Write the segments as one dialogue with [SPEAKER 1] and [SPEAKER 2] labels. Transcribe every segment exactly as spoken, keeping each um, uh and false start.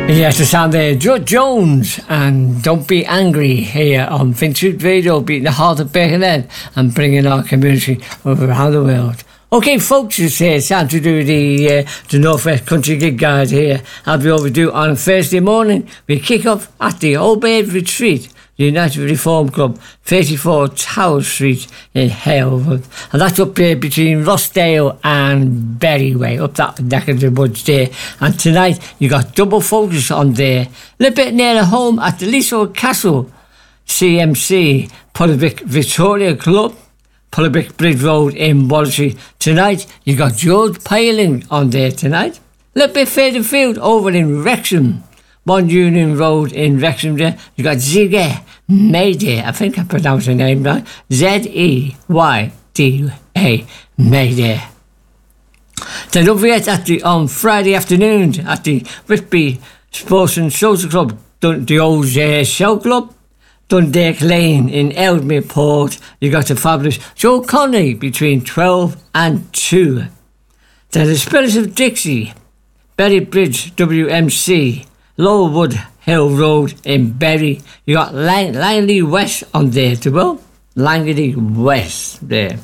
[SPEAKER 1] Yes, the sound there, Joe Jones and Don't Be Angry here on Finsuit Radio, beating the heart of Birkenhead and bringing our community around the world. Okay, folks, it's uh, time to do the uh, the Northwest Country Gig Guide here. As we always do on a Thursday morning, we kick off at the Old Maid Retreat, the United Reform Club, thirty-four Tower Street in Halewood. And that's up there between Rossdale and Berryway, up that neck of the woods there. And tonight, you got double focus on there. A little bit nearer home at the Leasold Castle C M C, Pullabick Victoria Club, Pullabick Bridge Road in Wallasey. Tonight, you got George Paling on there tonight. A little bit further field over in Wrexham, One Union Road in Wrexham there. You got Ziggy Mayday, I think I pronounced the name right. Z E Y D A, Mayday. Then don't forget at the, on Friday afternoon at the Whitby Sports and Social Club, the old uh, Shell Club, Dundake Lane in Ellesmere Port. You got the fabulous Joe Conley between twelve and two. Then the Spirits of Dixie, Berry Bridge W M C, Lower Wood Hill Road in Berry. You got Lang- Langley West on there too, well. Langley West there.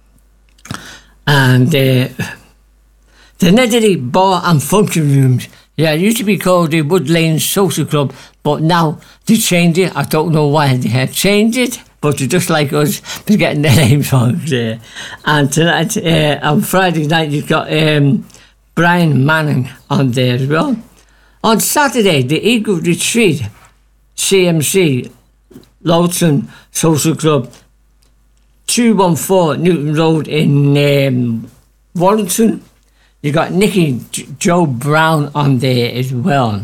[SPEAKER 1] And uh, the Nedley Bar and Function Rooms. Yeah, it used to be called the Wood Lane Social Club, but now they changed it. I don't know why they have changed it, but they're just like us, they're getting their names wrong there. And tonight, uh, on Friday night, you've got um, Brian Manning on there as well. On Saturday, the Eagle Retreat, C M C, Lawson Social Club, two one four Newton Road in um, Warrington. You got Nicky J- Joe Brown on there as well.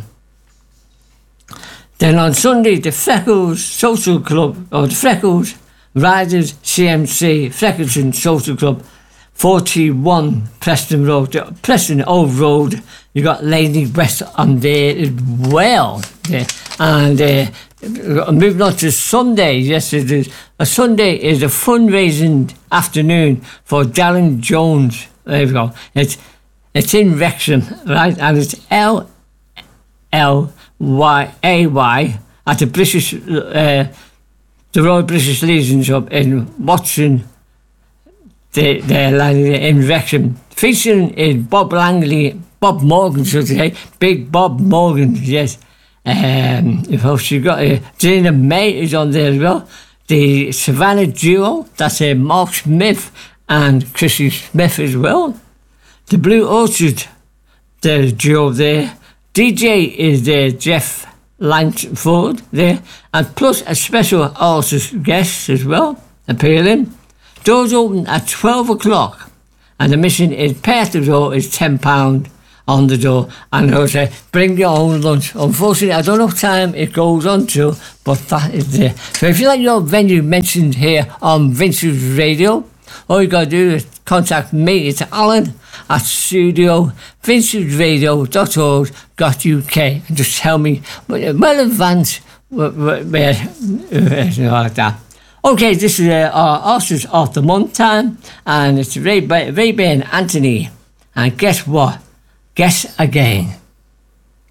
[SPEAKER 1] Then on Sunday, the Freckles Social Club, or the Freckles Riders C M C, Freckleton Social Club, forty-one Preston Road, Preston Old Road. You got Lady West on there as well. Yeah. And uh, moving on to Sunday, yes, it is. A Sunday is a fundraising afternoon for Darren Jones. There we go. It's it's in Wrexham, right? And it's L L Y A Y at the British, uh, the Royal British Legion Club in Watson. They, they're in Wrexham. Featuring is Bob Langley, Bob Morgan, should I say, Big Bob Morgan, yes. Um, if else you got uh, Dana May is on there as well. The Savannah Duo, that's uh, Mark Smith and Chrissy Smith as well. The Blue Orchard, there's a duo there. D J is there, Jeff Langford there. And plus a special artist guest as well, appearing. Doors open at twelve o'clock, and the mission is pay at the door is ten pounds on the door. And I say, bring your own lunch. Unfortunately, I don't know what time it goes on to, but that is there. So if you like your venue mentioned here on Vince's Radio, all you got to do is contact me. It's Alan at studio vintage radio dot org dot U K and just tell me well in advance where, where, where like that. Okay, this is uh, our Artists of the Month time, and it's Ray, Ray Bain Anthony. And guess what? Guess again.